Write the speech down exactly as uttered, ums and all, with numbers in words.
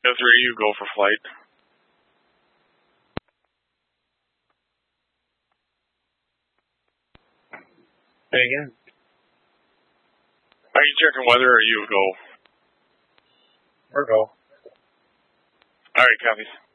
three, you go for flight. Say again. Are you checking weather or you go? Or go. Alright, copies.